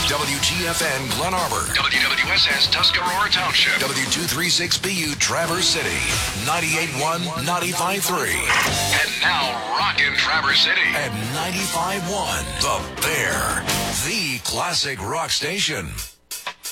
WGFN Glen Arbor. WWSS Tuscarora Township. W236BU Traverse City. 98.1, 95.3. And now rockin' Traverse City at 95.1. The Bear. The classic rock station.